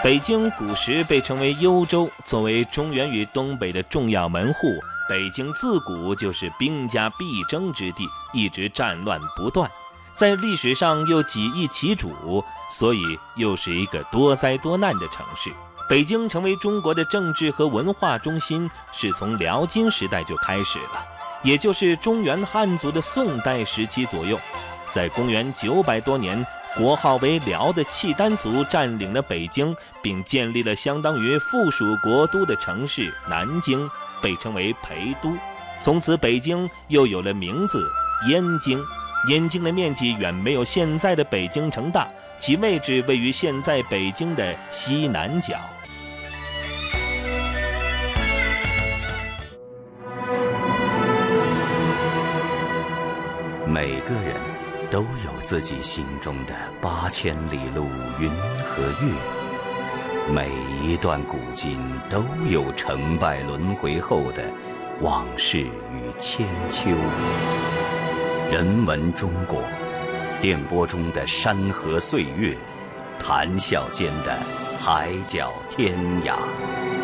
北京古时被称为幽州，作为中原与东北的重要门户，北京自古就是兵家必争之地，一直战乱不断。在历史上又几易其主，所以又是一个多灾多难的城市。北京成为中国的政治和文化中心，是从辽金时代就开始了，也就是中原汉族的宋代时期左右。在公元900多年，国号为辽的契丹族占领了北京，并建立了相当于附属国都的城市南京，被称为陪都。从此北京又有了名字燕京。燕京的面积远没有现在的北京城大，其位置位于现在北京的西南角。 每个人都有自己心中的8000里路云和月，每一段古今都有成败轮回后的往事与千秋。人文中国，电波中的山河岁月，谈笑间的海角天涯。